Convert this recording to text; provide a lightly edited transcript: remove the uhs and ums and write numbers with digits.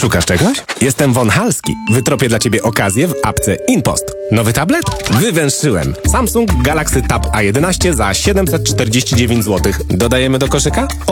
Szukasz czegoś? Jestem Von Halski. Wytropię dla Ciebie okazję w apce InPost. Nowy tablet? Wywęszyłem. Samsung Galaxy Tab A11 za 749 zł. Dodajemy do koszyka?